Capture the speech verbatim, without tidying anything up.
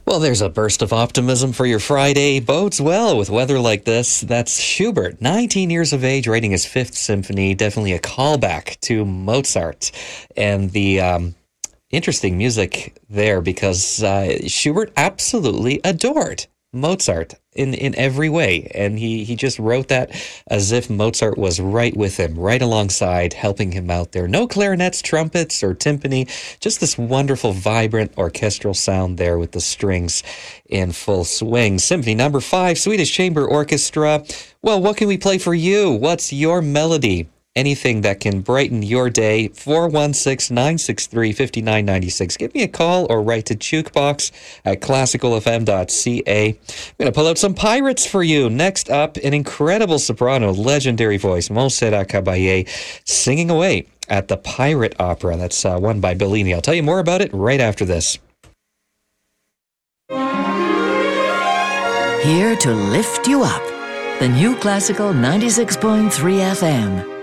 Well, there's a burst of optimism for your Friday. Bodes well with weather like this. That's Schubert, nineteen years of age, writing his Fifth Symphony. Definitely a callback to Mozart. And the um, interesting music there because uh, Schubert absolutely adored Mozart in, in every way. And he, he just wrote that as if Mozart was right with him, right alongside, helping him out there. No clarinets, trumpets, or timpani, just this wonderful, vibrant orchestral sound there with the strings in full swing. Symphony number five, Swedish Chamber Orchestra. Well, what can we play for you? What's your melody? Anything that can brighten your day. four one six, nine six three, five nine nine six. Give me a call or write to jukebox at classical f m dot c a. I'm going to pull out some pirates for you. Next up, an incredible soprano, legendary voice, Montserrat Caballé, singing away at the Pirate Opera. That's uh, won by Bellini. I'll tell you more about it right after this. Here to lift you up. The new Classical ninety-six point three F M.